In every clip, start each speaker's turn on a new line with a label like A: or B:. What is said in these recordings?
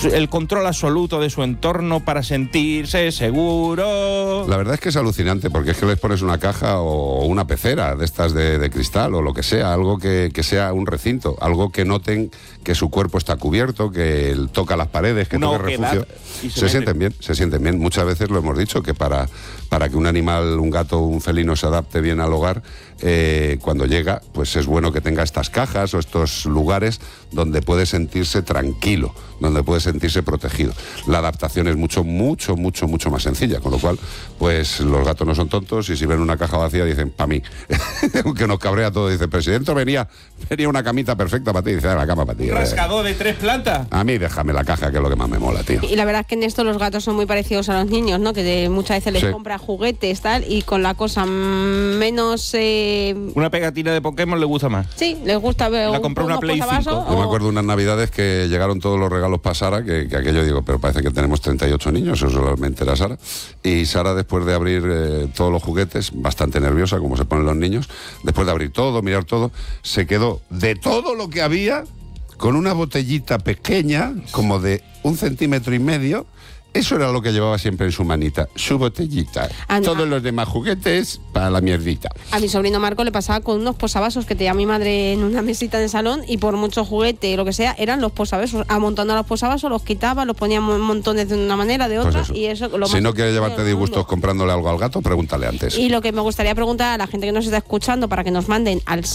A: el control absoluto de su entorno para sentirse seguro.
B: La verdad es que es alucinante, porque es que les pones una caja o una pecera de estas de cristal o lo que sea, algo que sea un recinto, algo que noten que su cuerpo está cubierto, que toca las paredes, que toque refugio. Se sienten bien. Muchas veces lo hemos dicho, que para que un animal, un gato, un felino se adapte bien al hogar, cuando llega, pues es bueno que tenga estas cajas o estos lugares donde puede sentirse tranquilo, donde puede sentirse protegido. La adaptación es mucho más sencilla, con lo cual, pues los gatos no son tontos, y si ven una caja vacía dicen, pa' mí. Que nos cabrea todo, dice, presidente, venía una camita perfecta para ti, dice, la cama para ti.
A: ¿Rascador de 3 plantas?
B: A mí déjame la caja, que es lo que más me mola, tío.
C: Y la verdad es que en esto los gatos son muy parecidos a los niños, ¿no? Que muchas veces les compra juguetes, tal, y con la cosa menos...
A: Una pegatina de Pokémon le gusta más.
C: Sí, les gusta ver.
A: La compró una Play 5.
B: Yo me acuerdo unas navidades que llegaron todos los regalos para Sara, que aquello digo, pero parece que tenemos 38 niños, eso solamente era Sara. Y Sara, después de abrir todos los juguetes, bastante nerviosa, como se ponen los niños, después de abrir todo, mirar todo, se quedó de todo lo que había con una botellita pequeña, como de 1,5 centímetros. Eso era lo que llevaba siempre en su manita, su botellita. Todos los demás juguetes para la mierdita.
C: A mi sobrino Marco le pasaba con unos posavasos que tenía mi madre en una mesita en el salón, y por mucho juguete y lo que sea, eran los posavasos. Amontando los posavasos, los quitaba, los ponía montones de una manera, de otra,
B: pues
C: y eso...
B: Si no quieres llevarte disgustos comprándole algo al gato, pregúntale antes.
C: Y lo que me gustaría preguntar a la gente que nos está escuchando, para que nos manden al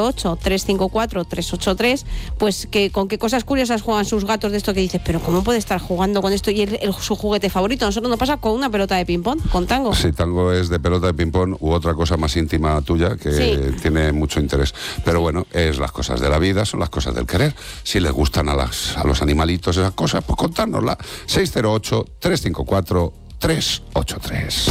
C: 608-354-383, pues que con qué cosas curiosas juegan sus gatos, de esto que dices, pero ¿cómo puede estar jugando con esto? Y su juguete favorito. A nosotros nos pasa con una pelota de ping-pong, con tango.
B: Sí, tango es de pelota de ping-pong u otra cosa más íntima tuya que tiene mucho interés. Pero bueno, es las cosas de la vida, son las cosas del querer. Si les gustan a los animalitos esas cosas, pues contárnosla. 608-354-383.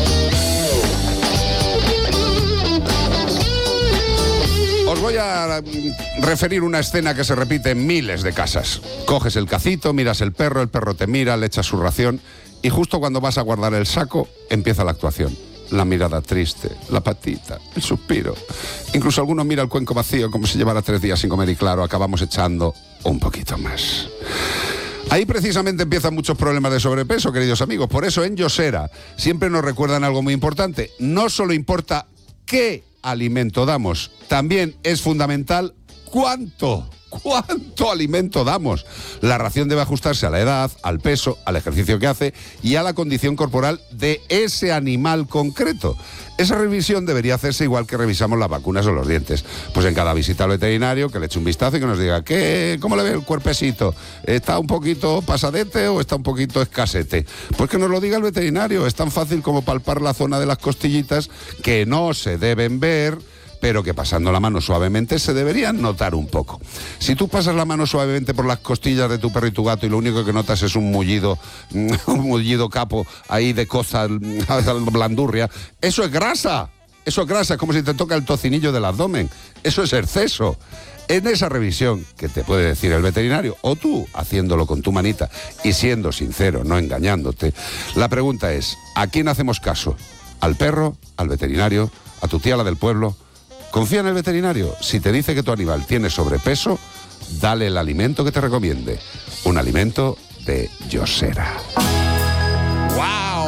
B: Os voy a referir una escena que se repite en miles de casas. Coges el cacito, miras el perro te mira, le echas su ración, y justo cuando vas a guardar el saco, empieza la actuación. La mirada triste, la patita, el suspiro. Incluso alguno mira el cuenco vacío como si llevara 3 días sin comer, y claro, acabamos echando un poquito más. Ahí precisamente empiezan muchos problemas de sobrepeso, queridos amigos. Por eso en Yosera siempre nos recuerdan algo muy importante. No solo importa qué alimento damos, también es fundamental cuánto alimento damos. La ración debe ajustarse a la edad, al peso, al ejercicio que hace y a la condición corporal de ese animal concreto. Esa revisión debería hacerse igual que revisamos las vacunas o los dientes. Pues en cada visita al veterinario, que le eche un vistazo y que nos diga, ¿cómo le ve el cuerpecito? ¿Está un poquito pasadete o está un poquito escasete? Pues que nos lo diga el veterinario. Es tan fácil como palpar la zona de las costillitas, que no se deben ver, pero que pasando la mano suavemente se deberían notar un poco. Si tú pasas la mano suavemente por las costillas de tu perro y tu gato y lo único que notas es un mullido capo ahí de cosa blandurria, eso es grasa. Eso es grasa, es como si te toca el tocinillo del abdomen. Eso es exceso. En esa revisión que te puede decir el veterinario, o tú haciéndolo con tu manita y siendo sincero, no engañándote, la pregunta es, ¿a quién hacemos caso? ¿Al perro? ¿Al veterinario? ¿A tu tía la del pueblo? Confía en el veterinario. Si te dice que tu animal tiene sobrepeso, dale el alimento que te recomiende. Un alimento de Yosera. ¡Wow!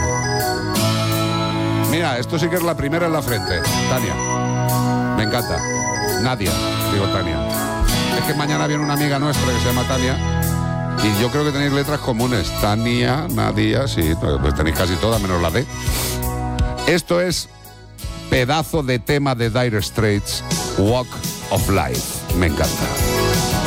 B: Mira, esto sí que es la primera en la frente. Tania. Me encanta. Nadia, digo Tania. Es que mañana viene una amiga nuestra que se llama Tania. Y yo creo que tenéis letras comunes. Tania, Nadia, sí, pues tenéis casi todas menos la D. Esto es pedazo de tema de Dire Straits, Walk of Life. Me encanta.